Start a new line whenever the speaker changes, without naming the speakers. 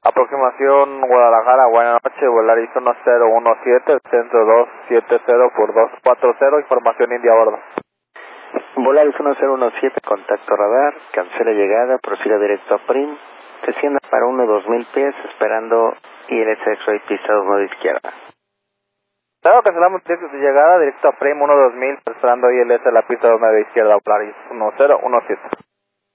Aproximación Guadalajara, buenas noches, Volaris 1017, centro 270 por 240, información India a bordo.
Volaris 1017, contacto radar, cancela llegada, prosiga directo a PRIM, descienda para 2000 pies, esperando ILS X-Ray pista 29 izquierda.
Claro, cancelamos directo de llegada, directo a PRIM 2000, esperando ILS a la pista 29 izquierda, Volaris 1017.